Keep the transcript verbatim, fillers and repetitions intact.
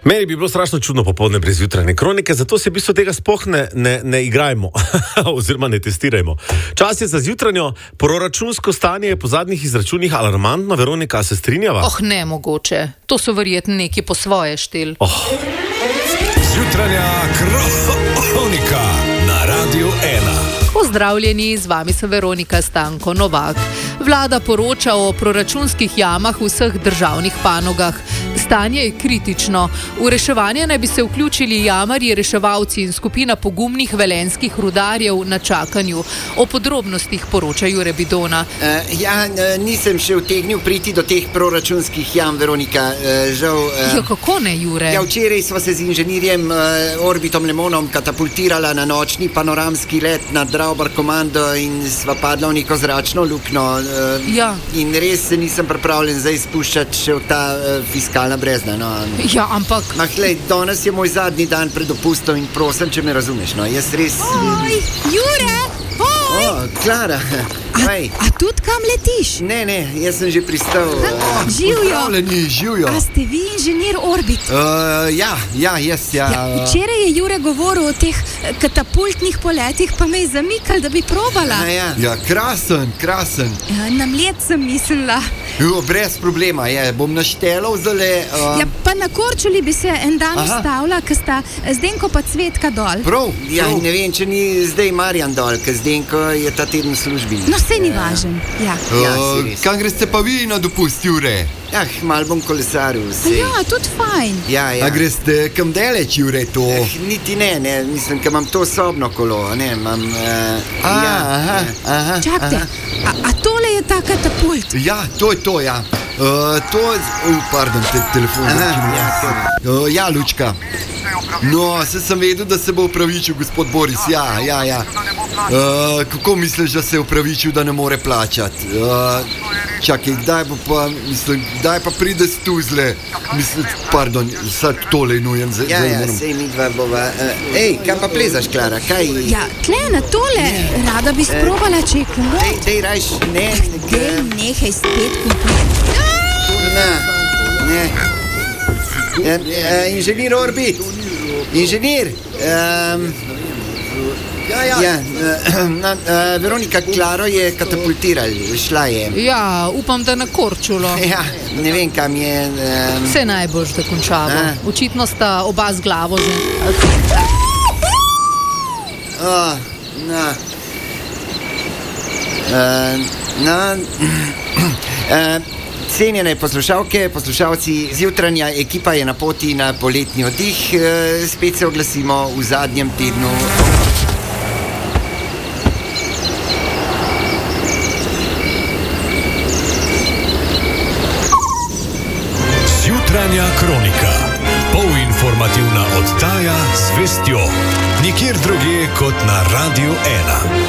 Meni bi bilo strašno čudno popoldne brez jutranje kronike, zato se v bistvu tega sploh ne, ne, ne igrajmo oziroma ne testirajmo. Čas je za zjutranjo, proračunsko stanje je po zadnjih izračunih alarmantno. Veronika, se strinjava? Oh, ne mogoče. To so verjetno neki po svoje štel. Oh. Zjutranja kronika na Radiu ena. Pozdravljeni, z vami sem Veronika Stanko Novak. Vlada poroča o proračunskih jamah v vseh državnih panogah. Stanje je kritično. V reševanje naj bi se vključili jamarji, reševalci in skupina pogumnih velenjskih rudarjev na čakanju. O podrobnostih poroča Jure Bidona. Uh, ja, nisem še utegnil priti do teh proračunskih jam, Veronika. Uh, žal, uh, ja, kako ne, Jure? Ja, včeraj sva se z inženirjem uh, Orbitom Lemonom katapultirala na nočni panoramski let nad Draubar komando in sva padla v neko zračno luknjo. Uh, ja. In res se nisem pripravljen zdaj spuščati še v ta uh, fiskalna brezna. No. Ja, ampak... Mah, glej, danes je moj zadnji dan pred dopustom in prosim, če me razumeš. No. Jaz res... Oj, Jure! Oj! O, Klara! A, a tudi kam letiš? Ne, ne, jaz sem že pristal. Uh, Živjo! Živjo! A ste vi inženir Orbit? Uh, ja, ja, jaz, ja. ja. Včeraj je Jure govoril o teh katapultnih poletih, pa me je zamikal, da bi probala. A, ja. Ja, krasen, krasen. Ja, na mlet sem mislila. Jo, brez problema, je, bom naštelal zale... Uh... Ja, pa na Korčuli bi se en dan ustavila, ker sta Zdenko pa Cvetka dol. Prav, ja, prav. Ne vem, če ni zdaj Marjan dol, ker Zdenko je ta teden v službi. No, sej ni važen, ja. Uh, ja kam greste pa vi na dopust, Jure? Ah, mal bom kolesaril, sej. Ja, tudi fajn. Ja, ja. A greste kam daleč, Jure, to? Eh, niti ne, ne, mislim, ker imam to sobno kolo, ne, imam... Uh, a, ja, aha, aha. Čakajte, a, a tole je ta katapult? Ja, to je to, ja. Uh, to je... Uh, pardon, te, telefon. Aha, ja, uh, ja, Lučka. No, se sem vedel, da se bo upravičil gospod Boris, ja, ja, ja. Uh, kako misliš, da se je upravičil, da ne more plačati? Uh, čakaj, kdaj bo pa, mislim, kdaj pa pride s tuzle? Mislim, pardon, sad tole nujem. Z, ja, ja, sej mi dva bova. Uh, ej, kam pa plezaš, Klara, kaj? Ja, tle na tole, ne. Rada bi sprobala, če je komod. Dej, dej, rajš, ne. Dej, nehaj spet komplet. Ne, ne. Uh, uh, inženir Orbit, inženir, um, ja, ja, ja uh, na, uh, Veronika, Klaro je katapultirali, šla je. Ja, upam, da na Korčulo. Ja, ne vem, kam je. Um... Vse najboljš, da končamo. A? Očitno sta oba z glavo z... Oh, na. Uh, na. Uh, Cenjene poslušalke, poslušalci, zjutranja ekipa je na poti na poletni oddih. E, spet se oglasimo v zadnjem tednu. Zjutranja kronika. Polinformativna oddaja z vestjo. Nikjer drugje kot na Radiu ena.